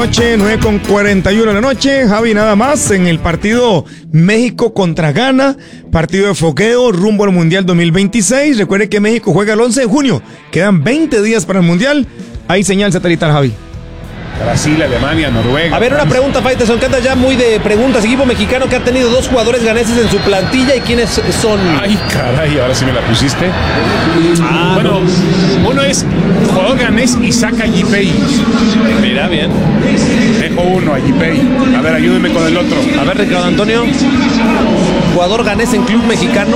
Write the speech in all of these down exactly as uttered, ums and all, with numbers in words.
noche, nueve con cuarenta y uno de la noche. Javi, nada más en el partido México contra Ghana, partido de fogueo rumbo al Mundial dos mil veintiséis. Recuerde que México juega el once de junio, quedan veinte días para el Mundial. Hay señal satelital, Javi. Brasil, Alemania, Noruega. A ver, una pregunta, Faitelson, que anda ya muy de preguntas. Equipo mexicano que ha tenido dos jugadores ganeses en su plantilla, ¿y quiénes son? Ay, caray, ahora sí me la pusiste. Ah, bueno, no. Uno es jugador ganés Isaac Ajipei. Mira, bien. Dejo uno, Ajipei. A ver, ayúdeme con el otro. A ver, Ricardo Antonio. Jugador ganés en club mexicano.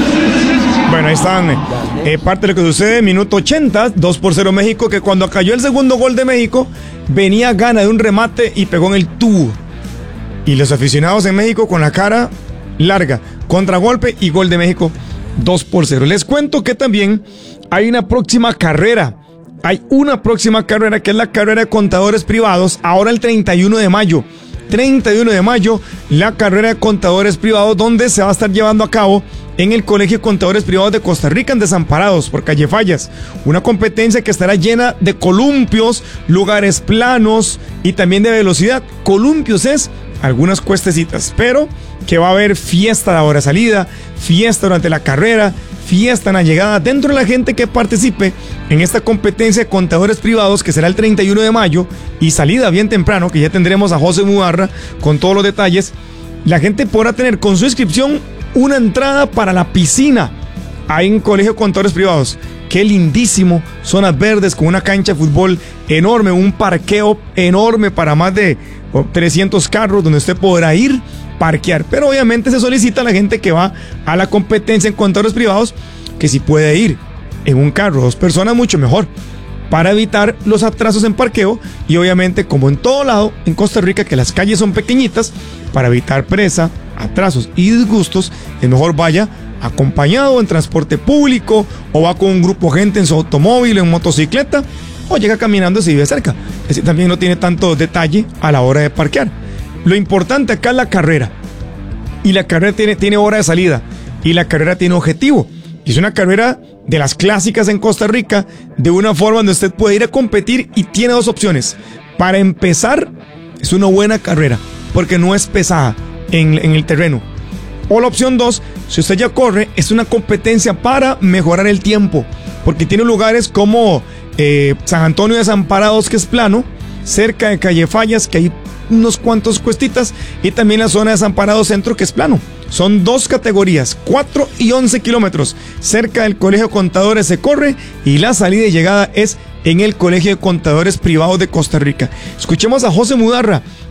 Bueno, ahí están eh, parte de lo que sucede, minuto ochenta, dos por cero México, que cuando cayó el segundo gol de México, venía Ghana de un remate y pegó en el tubo. Y los aficionados en México con la cara larga, contragolpe y gol de México, dos por cero. Les cuento que también hay una próxima carrera, hay una próxima carrera que es la carrera de contadores privados, ahora el treinta y uno de mayo. treinta y uno de mayo, la carrera de contadores privados, donde se va a estar llevando a cabo en el Colegio de Contadores Privados de Costa Rica, en Desamparados, por calle Fallas. Una competencia que estará llena de columpios, lugares planos y también de velocidad. Columpios es algunas cuestecitas, pero que va a haber fiesta a la hora de salida, fiesta durante la carrera, fiesta en la llegada. Dentro de la gente que participe en esta competencia de contadores privados, que será el treinta y uno de mayo, y salida bien temprano, que ya tendremos a José Mudarra con todos los detalles, la gente podrá tener con su inscripción una entrada para la piscina ahí en Colegio de Contadores Privados. Qué lindísimo, zonas verdes con una cancha de fútbol enorme, un parqueo enorme para más de trescientos carros donde usted podrá ir, parquear. Pero obviamente se solicita a la gente que va a la competencia en contadores privados que si puede ir en un carro, dos personas, mucho mejor, para evitar los atrasos en parqueo. Y obviamente, como en todo lado en Costa Rica, que las calles son pequeñitas, para evitar presa, atrasos y disgustos, es mejor vaya acompañado en transporte público, o va con un grupo de gente en su automóvil, en motocicleta, o llega caminando si vive cerca. Ese también no tiene tanto detalle a la hora de parquear. Lo importante acá es la carrera, y la carrera tiene, tiene hora de salida, y la carrera tiene objetivo. Y es una carrera de las clásicas en Costa Rica, de una forma donde usted puede ir a competir y tiene dos opciones. Para empezar, es una buena carrera, porque no es pesada en, en el terreno. O la opción dos, si usted ya corre, es una competencia para mejorar el tiempo, porque tiene lugares como eh, San Antonio de Desamparados, que es plano, cerca de Calle Fallas, que hay unos cuantos cuestitas, y también la zona de Desamparados Centro, que es plano. Son dos categorías, cuatro y once kilómetros. Cerca del Colegio de Contadores se corre, y la salida y llegada es en el Colegio de Contadores Privados de Costa Rica. Escuchemos a José Mudarra,